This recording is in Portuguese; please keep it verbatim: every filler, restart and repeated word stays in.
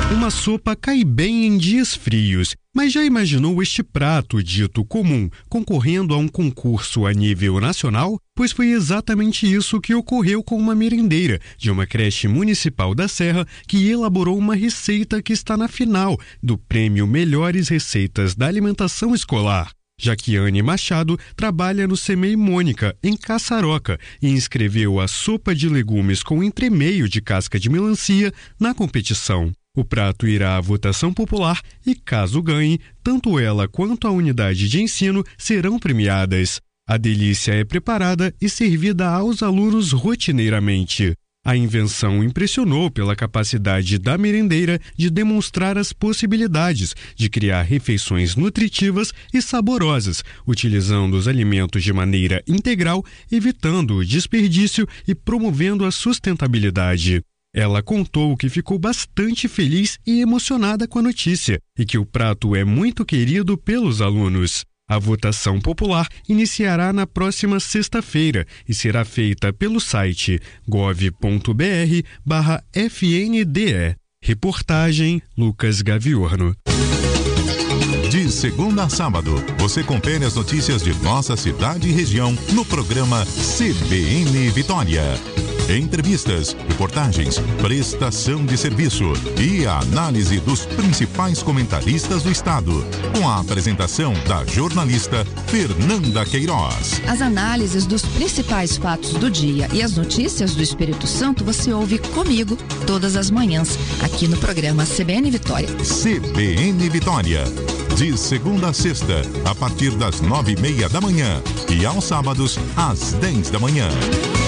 Uma sopa cai bem em dias frios, mas já imaginou este prato dito comum concorrendo a um concurso a nível nacional? Pois foi exatamente isso que ocorreu com uma merendeira de uma creche municipal da Serra que elaborou uma receita que está na final do prêmio Melhores Receitas da Alimentação Escolar. Jaquiane Machado trabalha no Semei Mônica, em Caçaroca, e inscreveu a sopa de legumes com entremeio de casca de melancia na competição. O prato irá à votação popular e, caso ganhe, tanto ela quanto a unidade de ensino serão premiadas. A delícia é preparada e servida aos alunos rotineiramente. A invenção impressionou pela capacidade da merendeira de demonstrar as possibilidades de criar refeições nutritivas e saborosas, utilizando os alimentos de maneira integral, evitando o desperdício e promovendo a sustentabilidade. Ela contou que ficou bastante feliz e emocionada com a notícia e que o prato é muito querido pelos alunos. A votação popular iniciará na próxima sexta-feira e será feita pelo site gov ponto br barra F N D E. Reportagem Lucas Gaviorno. De segunda a sábado, você confere as notícias de nossa cidade e região no programa C B N Vitória. Entrevistas, reportagens, prestação de serviço e a análise dos principais comentaristas do estado, com a apresentação da jornalista Fernanda Queiroz. As análises dos principais fatos do dia e as notícias do Espírito Santo você ouve comigo todas as manhãs, aqui no programa C B N Vitória. C B N Vitória, de segunda a sexta, a partir das nove e meia da manhã e aos sábados, às dez da manhã.